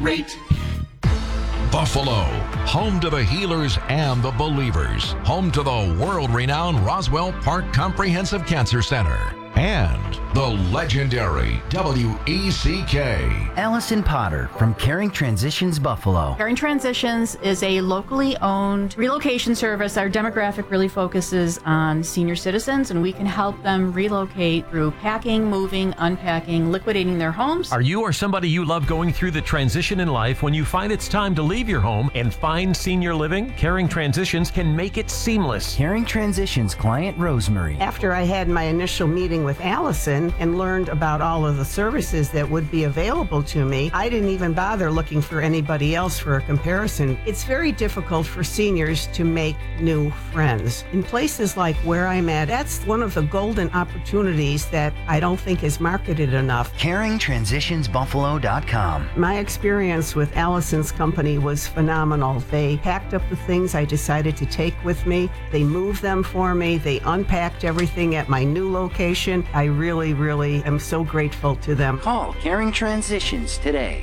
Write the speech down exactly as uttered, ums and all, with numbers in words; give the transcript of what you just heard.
rate. Buffalo, home to the healers and the believers, home to the world-renowned Roswell Park Comprehensive Cancer Center, and the legendary W E C K. Allison Potter from Caring Transitions Buffalo. Caring Transitions is a locally owned relocation service. Our demographic really focuses on senior citizens, and we can help them relocate through packing, moving, unpacking, liquidating their homes. Are you or somebody you love going through the transition in life when you find it's time to leave your home and find senior living? Caring Transitions can make it seamless. Caring Transitions client Rosemary. After I had my initial meeting with Allison and learned about all of the services that would be available to me, I didn't even bother looking for anybody else for a comparison. It's very difficult for seniors to make new friends. In places like where I'm at, that's one of the golden opportunities that I don't think is marketed enough. Caring Transitions Buffalo dot com. My experience with Allison's company was phenomenal. They packed up the things I decided to take with me. They moved them for me. They unpacked everything at my new location. I really, really am so grateful to them. Call Caring Transitions today.